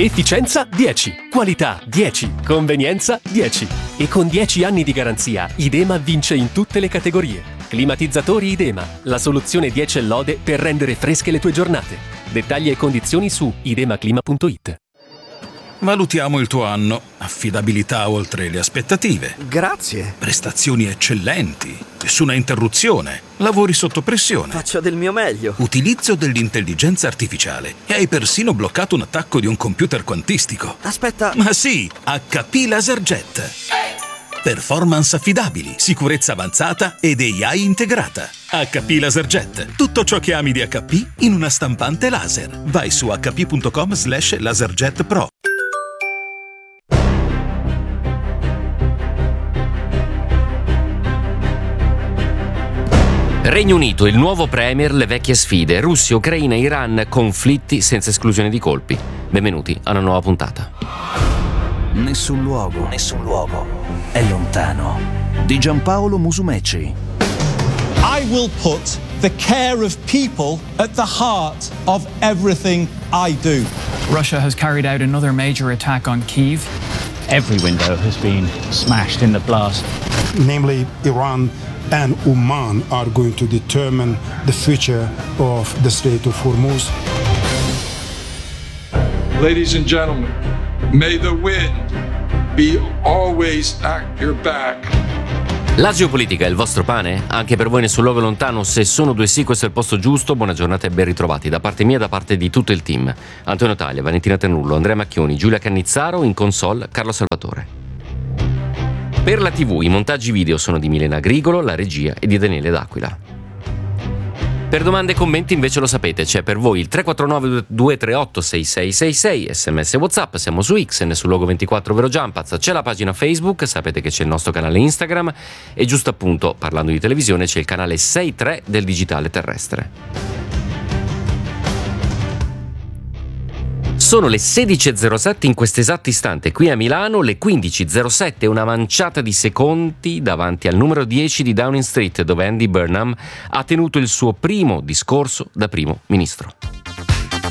Efficienza 10, qualità 10, convenienza 10. E con 10 anni di garanzia, Idema vince in tutte le categorie. Climatizzatori Idema, la soluzione 10 lode per rendere fresche le tue giornate. Dettagli e condizioni su idemaclima.it. Valutiamo il tuo anno. Affidabilità oltre le aspettative. Grazie. Prestazioni eccellenti. Nessuna interruzione. Lavori sotto pressione. Faccio del mio meglio. Utilizzo dell'intelligenza artificiale. E hai persino bloccato un attacco di un computer quantistico. Aspetta. Ma sì, HP LaserJet. Performance affidabili, sicurezza avanzata ed AI integrata. HP LaserJet. Tutto ciò che ami di HP in una stampante laser. Vai su hp.com/laserjetpro. Regno Unito, il nuovo premier, le vecchie sfide. Russia, Ucraina, Iran, conflitti senza esclusione di colpi. Benvenuti a una nuova puntata. Nessun luogo è lontano. Di Giampaolo Musumeci. I will put the care of people at the heart of everything I do. Russia has carried out another major attack on Kyiv. Every window has been smashed in the blast. Namely, Iran and Oman are going to determine the future of the Strait of Hormuz. Ladies and gentlemen, may the wind be always at your back. La geopolitica è il vostro pane? Anche per voi Nessun luogo lontano? Se sono due sì, questo è il posto giusto. Buona giornata e ben ritrovati da parte mia e da parte di tutto il team. Antonio Taglia, Valentina Ternullo, Andrea Macchioni, Giulia Cannizzaro, in console Carlo Salvatore. Per la TV i montaggi video sono di Milena Grigolo, la regia è di Daniele D'Aquila. Per domande e commenti invece lo sapete, c'è per voi il 349 238 6666, sms e WhatsApp, siamo su X, Nessun luogo 24 ovvero Giampaz, c'è la pagina Facebook, sapete che c'è il nostro canale Instagram e giusto appunto, parlando di televisione, c'è il canale 63 del digitale terrestre. Sono le 16.07 in questo esatto istante qui a Milano, le 15.07, una manciata di secondi davanti al numero 10 di Downing Street, dove Andy Burnham ha tenuto il suo primo discorso da primo ministro.